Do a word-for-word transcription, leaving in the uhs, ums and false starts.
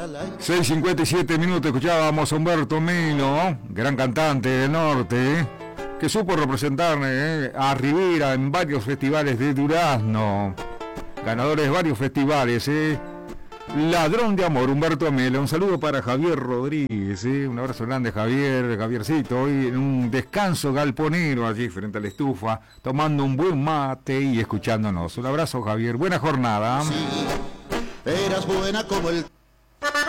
seis cincuenta y siete minutos, escuchábamos a Humberto Melo, gran cantante del norte, que supo representar eh, a Rivera en varios festivales de Durazno, ganadores de varios festivales, eh. Ladrón de amor, Humberto Melo. Un saludo para Javier Rodríguez, eh. Un abrazo grande, Javier, Javiercito, hoy en un descanso galponero allí frente a la estufa, tomando un buen mate y escuchándonos. Un abrazo, Javier, buena jornada. Sí, eras buena como el